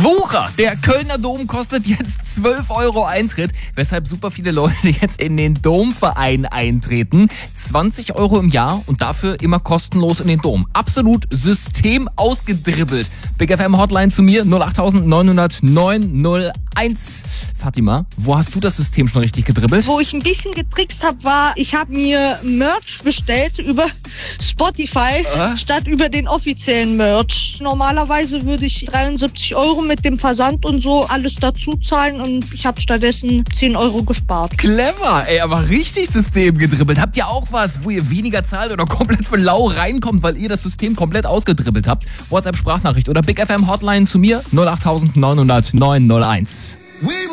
Wucher! Der Kölner Dom kostet jetzt 12 € Eintritt, weshalb super viele Leute jetzt in den Domverein eintreten. 20 € im Jahr und dafür immer kostenlos in den Dom. Absolut System ausgedribbelt. Big FM Hotline zu mir 08900 901. Fatima, wo hast du das System schon richtig gedribbelt? Wo ich ein bisschen getrickst habe, war, ich habe mir Merch bestellt über Spotify statt über den offiziellen Merch. Normalerweise würde ich 73 € mit dem Versand und so alles dazu zahlen und ich habe stattdessen 10 € gespart. Clever, ey, aber richtig System gedribbelt. Habt ihr auch was, wo ihr weniger zahlt oder komplett für lau reinkommt, weil ihr das System komplett ausgedribbelt habt? WhatsApp-Sprachnachricht oder Big FM Hotline zu mir 08900 901.